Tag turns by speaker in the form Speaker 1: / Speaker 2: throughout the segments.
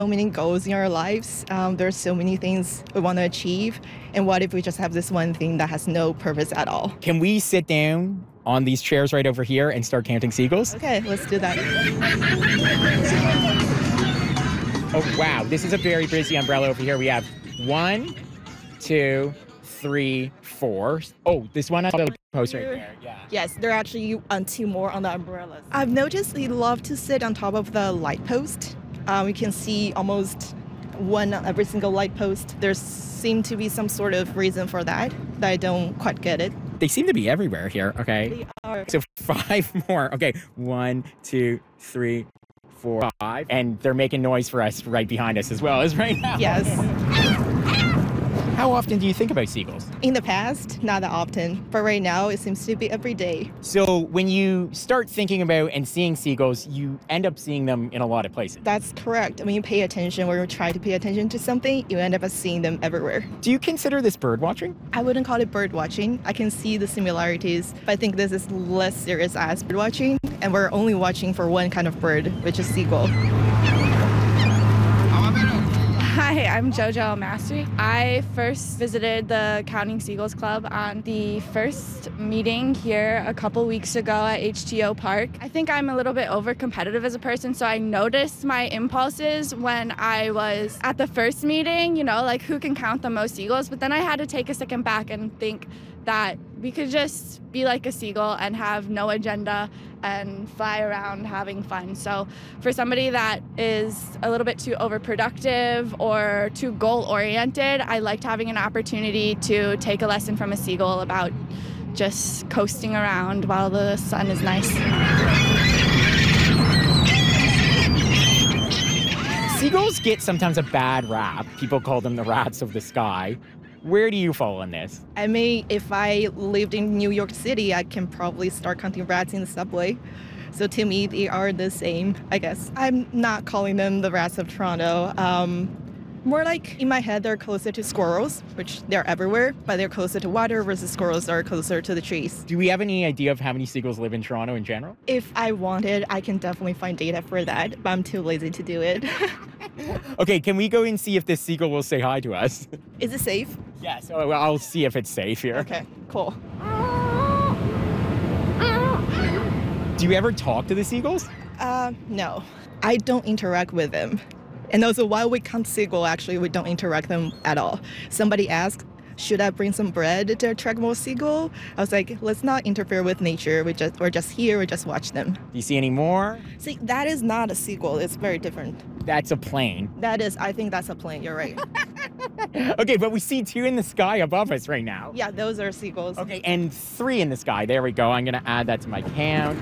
Speaker 1: many goals in our lives. There's so many things we want to achieve. And what if we just have this one thing that has no purpose at all?
Speaker 2: Can we sit down on these chairs right over here and start counting seagulls?
Speaker 1: Okay, let's do that.
Speaker 2: Oh, wow. This is a very busy umbrella over here. We have 1, 2, 3, 4. Oh, this one on the post right there. Yeah.
Speaker 1: Yes, there are actually 2 more on the umbrellas. I've noticed they love to sit on top of the light post. We can see almost one on every single light post. There seems to be some sort of reason for that I don't quite get it.
Speaker 2: They seem to be everywhere here, okay?
Speaker 1: They are.
Speaker 2: So 5 more. Okay, 1, 2, 3, 4, 5. And they're making noise for us right behind us as well as right now.
Speaker 1: Yes.
Speaker 2: How often do you think about seagulls?
Speaker 1: In the past, not that often, but right now it seems to be every day.
Speaker 2: So when you start thinking about and seeing seagulls, you end up seeing them in a lot of places.
Speaker 1: That's correct. When you pay attention or you try to pay attention to something, you end up seeing them everywhere.
Speaker 2: Do you consider this bird watching?
Speaker 1: I wouldn't call it bird watching. I can see the similarities, but I think this is less serious as bird watching, and we're only watching for one kind of bird, which is seagull.
Speaker 3: Hi, I'm JoJo Mastery. I first visited the Counting Seagulls Club on the first meeting here a couple weeks ago at HTO Park. I think I'm a little bit over competitive as a person, so I noticed my impulses when I was at the first meeting, like who can count the most seagulls, but then I had to take a second back and think that we could just be like a seagull and have no agenda and fly around having fun. So for somebody that is a little bit too overproductive or too goal-oriented, I liked having an opportunity to take a lesson from a seagull about just coasting around while the sun is nice.
Speaker 2: Seagulls get sometimes a bad rap. People call them the rats of the sky. Where do you fall in this?
Speaker 1: I mean, if I lived in New York City, I can probably start counting rats in the subway. So to me, they are the same, I guess. I'm not calling them the rats of Toronto. More like, in my head, they're closer to squirrels, which they're everywhere, but they're closer to water versus squirrels are closer to the trees.
Speaker 2: Do we have any idea of how many seagulls live in Toronto in general?
Speaker 1: If I wanted, I can definitely find data for that, but I'm too lazy to do it.
Speaker 2: Okay, can we go and see if this seagull will say hi to us?
Speaker 1: Is it safe?
Speaker 2: Yes, I'll see if it's safe here.
Speaker 1: Okay, cool.
Speaker 2: Do you ever talk to the seagulls?
Speaker 1: No. I don't interact with them. And also, while we count seagull, actually, we don't interact them at all. Somebody asked, should I bring some bread to attract more seagull? I was like, let's not interfere with nature. We're just here, we just watch them.
Speaker 2: Do you see any more?
Speaker 1: See, that is not a seagull. It's very different.
Speaker 2: That's a plane.
Speaker 1: I think that's a plane. You're right.
Speaker 2: Okay, but we see 2 in the sky above us right now.
Speaker 1: Yeah, those are seagulls.
Speaker 2: Okay, and 3 in the sky. There we go. I'm going to add that to my count.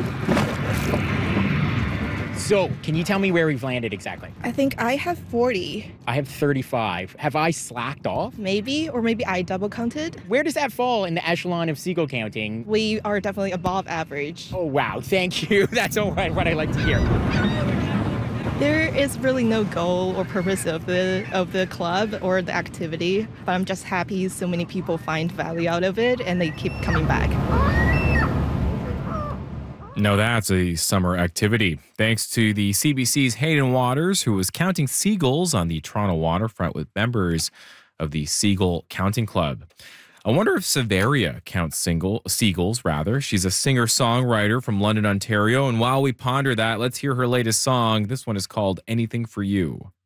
Speaker 2: So, can you tell me where we've landed exactly?
Speaker 1: I think I have 40.
Speaker 2: I have 35. Have I slacked off?
Speaker 1: Maybe, or maybe I double counted.
Speaker 2: Where does that fall in the echelon of seagull counting?
Speaker 1: We are definitely above average.
Speaker 2: Oh, wow. Thank you. That's all right, what I like to hear.
Speaker 1: There is really no goal or purpose of the club or the activity, but I'm just happy so many people find value out of it and they keep coming back.
Speaker 4: No, that's a summer activity. Thanks to the CBC's Hayden Waters, who was counting seagulls on the Toronto waterfront with members of the Seagull Counting Club. I wonder if Severia counts seagulls. She's a singer-songwriter from London, Ontario. And while we ponder that, let's hear her latest song. This one is called Anything for You.